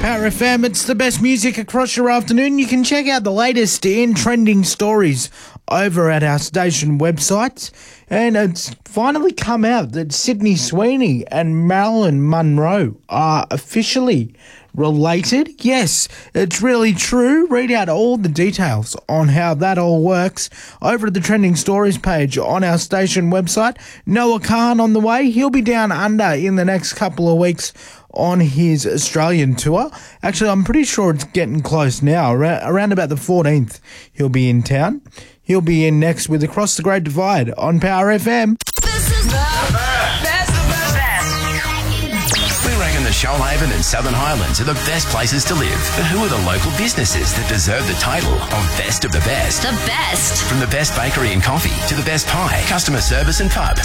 Power FM, it's the best music across your afternoon. You can check out the latest in trending stories over at our station website. And it's finally come out that Sydney Sweeney and Marilyn Monroe are officially related. Yes, it's really true. Read out all the details on how that all works over at the trending stories page on our station website. Noah Khan on the way. He'll be down under in the next couple of weeks on his Australian tour. Actually, I'm pretty sure it's getting close now. Around about the 14th, he'll be in town. He'll be in next with Across the Great Divide on Power FM. This is the best. We reckon the Shoalhaven and Southern Highlands are the best places to live. But who are the local businesses that deserve the title of best of the best? The best. From the best bakery and coffee to the best pie, customer service and pub.